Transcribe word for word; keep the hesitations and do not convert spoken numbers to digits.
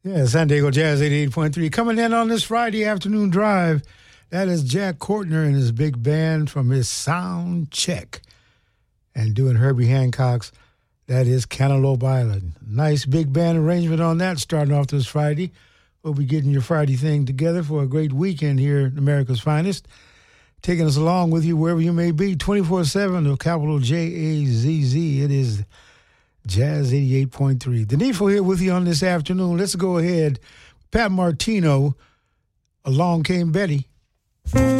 Yeah, San Diego Jazz eighty-eight point three. Coming in on this Friday afternoon drive, that is Jack Courtner and his big band from his Sound Check. And doing Herbie Hancock's, that is Cantaloupe Island. Nice big band arrangement on that starting off this Friday. We'll be getting your Friday thing together for a great weekend here in America's Finest. Taking us along with you wherever you may be, twenty-four seven of capital J A Z Z. It is Jazz eighty-eight point three. Denifo here with you on this afternoon. Let's go ahead. Pat Martino, Along Came Betty.